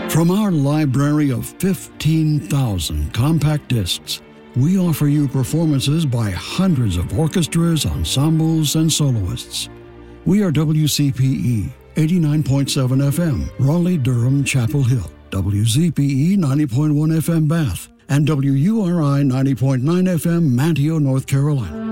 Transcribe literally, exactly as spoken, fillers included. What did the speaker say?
From our library of fifteen thousand compact discs, we offer you performances by hundreds of orchestras, ensembles, and soloists. We are W C P E, eighty-nine point seven F M, Raleigh-Durham, Chapel Hill, W Z P E, ninety point one F M, Bath, and W U R I, ninety point nine F M, Manteo, North Carolina.